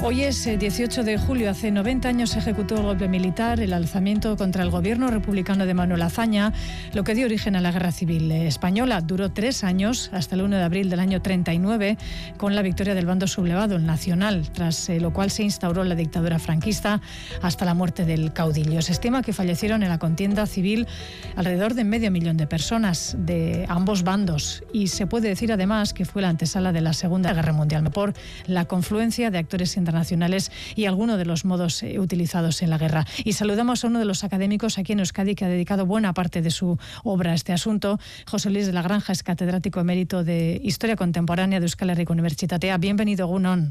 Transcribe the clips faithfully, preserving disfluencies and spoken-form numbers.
Hoy es dieciocho de julio. Hace noventa años se ejecutó el golpe militar, el alzamiento contra el gobierno republicano de Manuel Azaña, lo que dio origen a la Guerra Civil Española. Duró tres años, hasta el uno de abril del año treinta y nueve, con la victoria del bando sublevado, el nacional, tras eh, lo cual se instauró la dictadura franquista hasta la muerte del caudillo. Se estima que fallecieron en la contienda civil alrededor de medio millón de personas de ambos bandos, y se puede decir además que fue la antesala de la Segunda Guerra Mundial por la confluencia de actores internacionales y algunos de los modos eh, utilizados en la guerra. Y saludamos a uno de los académicos aquí en Euskadi que ha dedicado buena parte de su obra a este asunto. José Luis de la Granja es catedrático emérito de Historia Contemporánea de Euskal Herriko Unibertsitatea. Bienvenido, Egunon.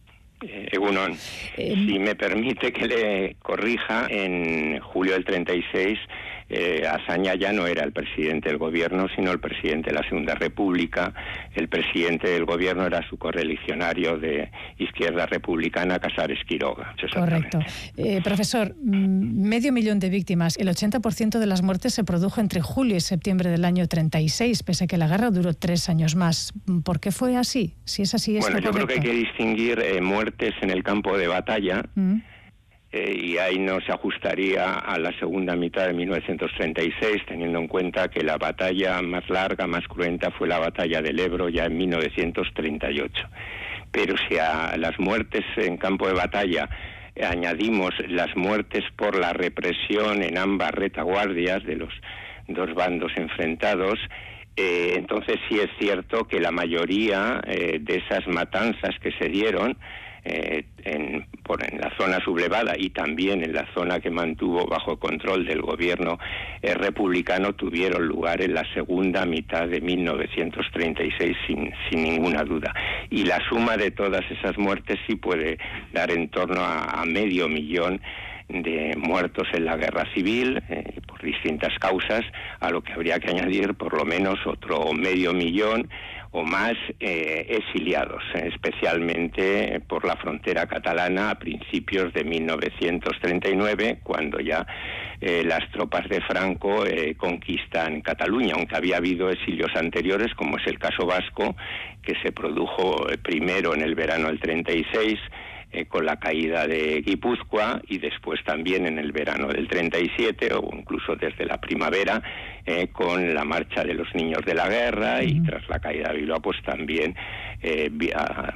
Eh, Egunon, eh, si me permite que le corrija, en julio del treinta y seis eh, Azaña ya no era el presidente del gobierno, sino el presidente de la Segunda República. El presidente del gobierno era su correligionario de Izquierda Republicana, Casares Quiroga. Correcto. Eh, profesor, medio millón de víctimas. El ochenta por ciento de las muertes se produjo entre julio y septiembre del año treinta y seis, pese a que la guerra duró tres años más. ¿Por qué fue así? Si es así, ¿es Bueno, yo correcto? creo que hay que distinguir eh, muertes en el campo de batalla, mm. eh, y ahí no se ajustaría a la segunda mitad de mil novecientos treinta y seis, teniendo en cuenta que la batalla más larga, más cruenta, fue la batalla del Ebro ya en mil novecientos treinta y ocho. Pero si a las muertes en campo de batalla eh, añadimos las muertes por la represión en ambas retaguardias de los dos bandos enfrentados, Eh, entonces sí es cierto que la mayoría eh, de esas matanzas que se dieron eh, en, por, en la zona sublevada y también en la zona que mantuvo bajo control del gobierno eh, republicano tuvieron lugar en la segunda mitad de mil novecientos treinta y seis sin, sin ninguna duda. Y la suma de todas esas muertes sí puede dar en torno a, a medio millón de muertos en la guerra civil, eh, por distintas causas, a lo que habría que añadir por lo menos otro medio millón o más eh, exiliados, eh, especialmente por la frontera catalana a principios de mil novecientos treinta y nueve, cuando ya eh, las tropas de Franco eh, conquistan Cataluña, aunque había habido exilios anteriores, como es el caso vasco, que se produjo eh, primero en el verano del treinta y seis, Eh, con la caída de Guipúzcoa, y después también en el verano del treinta y siete, o incluso desde la primavera, eh, con la marcha de los niños de la guerra, y tras la caída de Bilbao, pues también eh, via,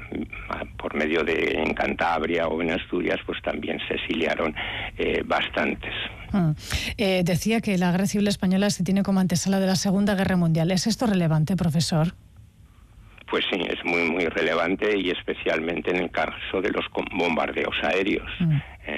a, por medio de en Cantabria o en Asturias, pues también se exiliaron eh, bastantes. Ah. Eh, decía que la Guerra Civil Española se tiene como antesala de la Segunda Guerra Mundial. ¿Es esto relevante, profesor? Pues sí, es muy muy relevante, y especialmente en el caso de los bombardeos aéreos, mm. eh,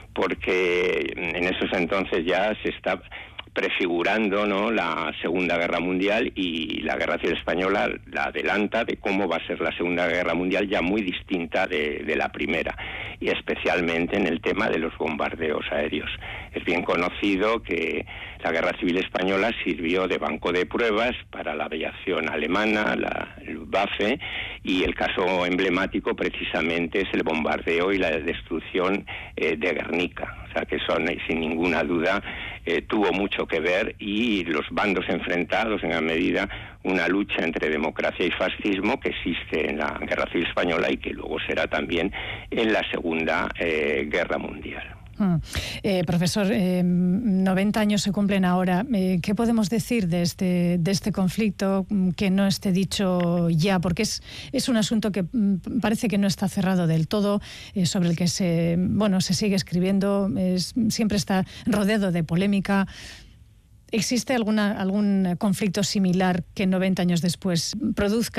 porque en esos entonces ya se está prefigurando, ¿no?, la Segunda Guerra Mundial, y la Guerra Civil Española la adelanta de cómo va a ser la Segunda Guerra Mundial, ya muy distinta de, de la primera, y especialmente en el tema de los bombardeos aéreos. Es bien conocido que la Guerra Civil Española sirvió de banco de pruebas para la aviación alemana, la Luftwaffe, y el caso emblemático precisamente es el bombardeo y la destrucción eh, de Guernica. O sea que son, sin ninguna duda, eh, tuvo mucho que ver, y los bandos enfrentados, en gran medida, una lucha entre democracia y fascismo que existe en la Guerra Civil Española y que luego será también en la Segunda eh, Guerra Mundial. Mm. Eh, profesor, eh, noventa años se cumplen ahora. Eh, ¿Qué podemos decir de este, de este conflicto que no esté dicho ya? Porque es, es un asunto que mm, parece que no está cerrado del todo, eh, sobre el que se, bueno, se sigue escribiendo, es, siempre está rodeado de polémica. ¿Existe alguna, algún conflicto similar que noventa años después produzca